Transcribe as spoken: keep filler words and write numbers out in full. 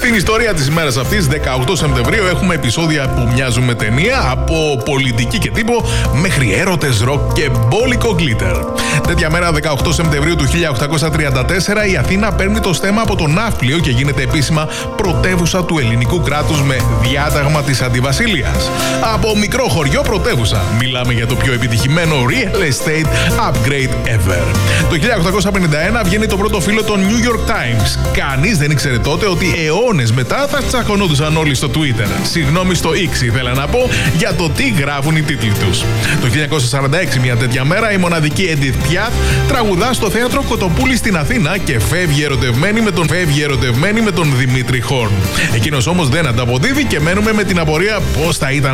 Στην ιστορία της ημέρας αυτής, δεκαοκτώ Σεπτεμβρίου, έχουμε επεισόδια που μοιάζουν με ταινία, από πολιτική και τύπο μέχρι έρωτες, ροκ και μπόλικο γκλίτερ. Τέτοια μέρα, δεκαοκτώ Σεπτεμβρίου του χίλια οκτακόσια τριάντα τέσσερα, η Αθήνα παίρνει το στέμμα από το ναύπλιο και γίνεται επίσημα πρωτεύουσα του ελληνικού κράτους με διάταγμα της Αντιβασιλείας. Από μικρό χωριό πρωτεύουσα, μιλάμε για το πιο επιτυχημένο real estate upgrade ever. Το χίλια οκτακόσια πενήντα ένα βγαίνει το πρώτο φύλλο των New York Times. Κανείς δεν ήξερε τότε ότι αιώνες μετά θα τσακωνόντουσαν όλοι στο Twitter. Συγγνώμη, στο X ήθελα να πω, για το τι γράφουν οι τίτλοι τους. Το χίλια εννιακόσια σαράντα έξι, μια τέτοια μέρα, η μοναδική Edith Piaf τραγουδά στο θέατρο Κοτοπούλη στην Αθήνα και φεύγει ερωτευμένη με τον, φεύγει ερωτευμένη με τον Δημήτρη Χόρν. Εκείνος όμως δεν ανταποδίδει και μένουμε με την απορία πώς θα ήταν